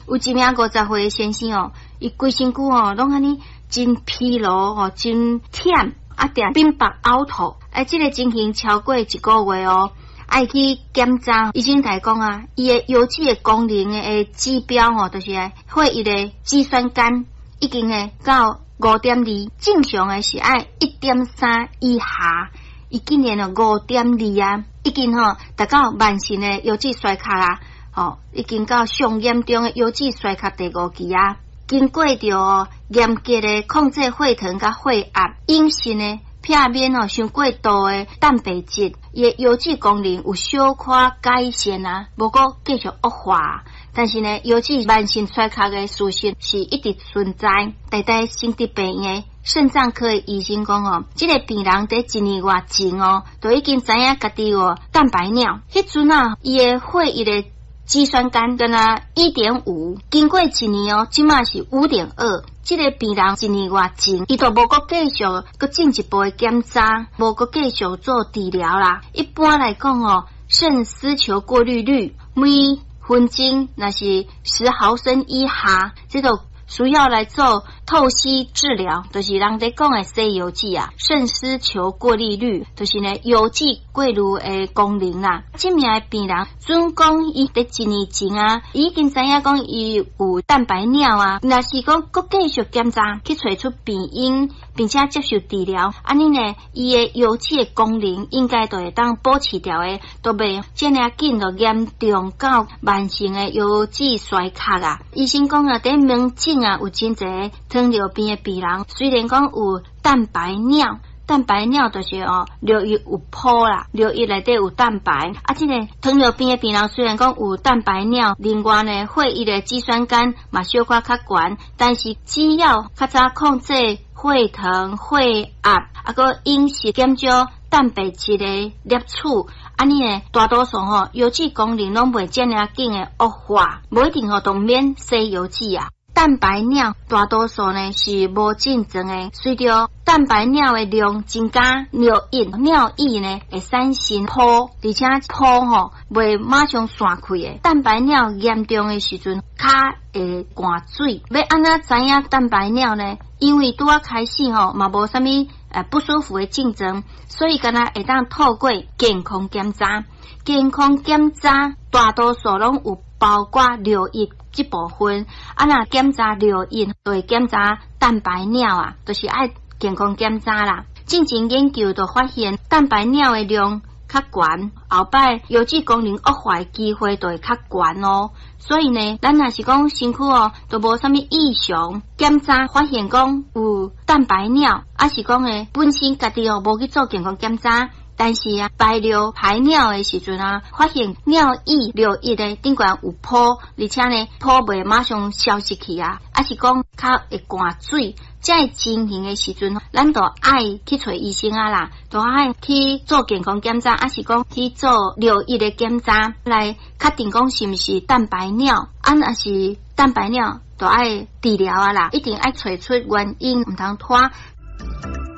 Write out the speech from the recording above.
有一名50岁的先生哦，伊规身躯哦，拢安尼真疲劳哦，真忝，定鬓白凹头，这个情形超过1个月哦。爱去检查，医生来讲啊，伊的油脂的功能的指标哦，就是血液的肌酸酐已经到5.2，正常的是爱1.3以下，伊今年5.2啊，已经达到慢性的油脂衰竭啊，已经到上严重的油脂衰竭第5期啊。经过着严格的控制血糖甲血压，饮食呢避免伤过度的蛋白质，伊的油脂功能有小可改善啊，无过继续恶化。但是呢，油脂慢性衰竭的事实是一直存在。代心疾病的肾脏科的医生讲这个病人在1年外前都已经知影家己有蛋白尿，迄阵伊的血液的肌酸酐跟1.5，经过1年即马是5.2。这个病人1年外前，伊都无搁继续搁进一步的检查，无搁继续做治疗啦。一般来讲肾丝球过滤率每分钟那是10毫升以下，这都需要来做透析治疗，就是人在讲的西油剂啊，肾丝球过滤率，就是呢油剂过滤的功能啦。这名的病人准讲伊在1年前啊，已经知影讲伊有蛋白尿啊，若是讲搁继续检查去找出病因，并且接受治疗，安尼呢，伊的油剂的功能应该都会当保持掉的，都袂这么紧就严重到慢性的油脂衰竭啊。医生讲在门诊有真侪糖尿病的病人，虽然讲有蛋白尿，蛋白尿就是尿液有泡啦，尿液内底有蛋白这个糖尿病的病人虽然讲有蛋白尿，另外呢血液的肌酸酐嘛小可较悬，但是只要较早控制血糖、血压，个饮食减少蛋白质的摄取，安尼呢大多数油脂功能拢袂这么紧的恶化，无一定都免西油脂啊。蛋白尿大多数呢是无症状的，随着蛋白尿的量增加，尿液呢会产生泡，而且泡袂马上散开的。蛋白尿严重的时阵，骹会寒水。要安怎知影蛋白尿呢？因为拄开始嘛无啥物不舒服的症状，所以敢若会当透过健康检查。健康检查大多数拢有包括尿液这部分，若检查尿液，就会检查蛋白尿啊，就是爱健康检查啦。进前研究就发现，蛋白尿的量较悬，后摆油脂功能恶化的机会就会较悬哦。所以呢，咱若是讲身躯都无啥物异常，检查发现讲有蛋白尿，是讲本身家己无去做健康检查。但是排尿的时阵发现尿液的顶管有泡，而且呢泡袂马上消失去是讲较会寒水。这情形的时阵，咱就爱去找医生啦，就爱去做健康检查，是讲去做尿液的检查，来确定讲是不是蛋白尿，若是蛋白尿，就爱治疗啦，一定爱找出原因，唔通拖。